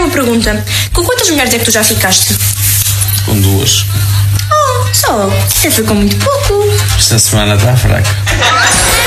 uma pergunta. Com quantas mulheres é que tu já ficaste? Com 2. Oh, só? Você foi com muito pouco. Esta semana está fraca.